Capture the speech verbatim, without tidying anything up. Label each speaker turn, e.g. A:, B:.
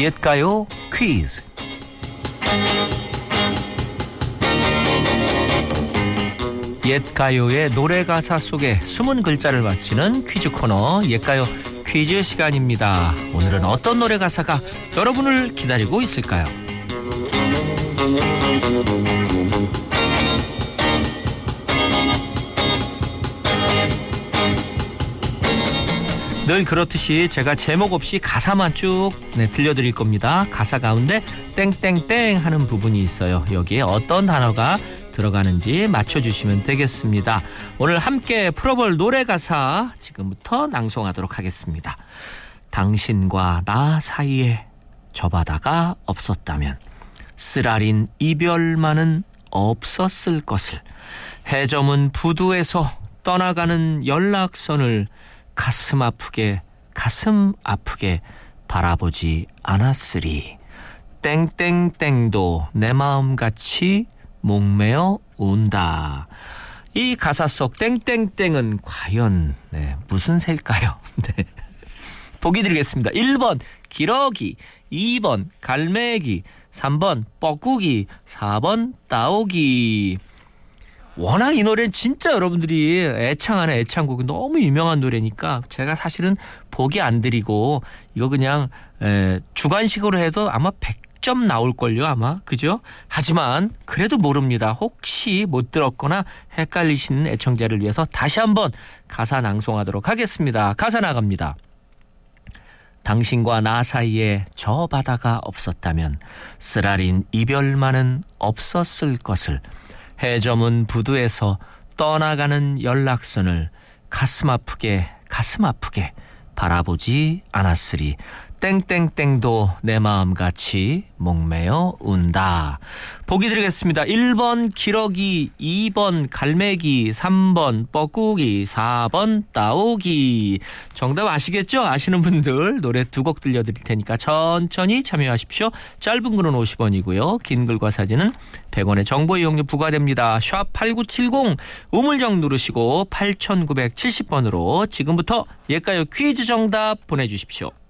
A: 옛가요 퀴즈. 옛가요의 노래 가사 속에 숨은 글자를 맞히는 퀴즈 코너 옛가요 퀴즈 시간입니다. 오늘은 어떤 노래 가사가 여러분을 기다리고 있을까요? 늘 그렇듯이 제가 제목 없이 가사만 쭉 네, 들려드릴 겁니다. 가사 가운데 땡땡땡 하는 부분이 있어요. 여기에 어떤 단어가 들어가는지 맞춰주시면 되겠습니다. 오늘 함께 풀어볼 노래 가사 지금부터 낭송하도록 하겠습니다. 당신과 나 사이에 저 바다가 없었다면 쓰라린 이별만은 없었을 것을 해저문 부두에서 떠나가는 연락선을 가슴 아프게 가슴 아프게 바라보지 않았으리. 땡땡땡도 내 마음같이 목매어 운다. 이 가사 속 땡땡땡은 과연 네, 무슨 새일까요? 네. 보기 드리겠습니다. 일 번 기러기, 이 번 갈매기, 삼 번 뻐꾸기, 사 번 따오기. 워낙 이 노래는 진짜 여러분들이 애창하는 애창곡이 너무 유명한 노래니까 제가 사실은 보기 안 드리고 이거 그냥 에, 주관식으로 해도 아마 백 점 나올걸요 아마. 그죠? 하지만 그래도 모릅니다. 혹시 못 들었거나 헷갈리시는 애청자를 위해서 다시 한번 가사 낭송하도록 하겠습니다. 가사 나갑니다. 당신과 나 사이에 저 바다가 없었다면 쓰라린 이별만은 없었을 것을 해저문 부두에서 떠나가는 연락선을 가슴 아프게 가슴 아프게 바라보지 않았으리. 땡땡땡도 내 마음같이 목매어 운다. 보기 드리겠습니다. 일 번 기러기, 이 번 갈매기, 삼 번 뻐꾸기, 사 번 따오기. 정답 아시겠죠? 아시는 분들 노래 두 곡 들려드릴 테니까 천천히 참여하십시오. 짧은 글은 오십 원이고요. 긴 글과 사진은 백 원의 정보 이용료 부과됩니다. 샵 팔구칠공 우물정 누르시고 팔천구백칠십 번으로 지금부터 옛가요 퀴즈 정답 보내주십시오.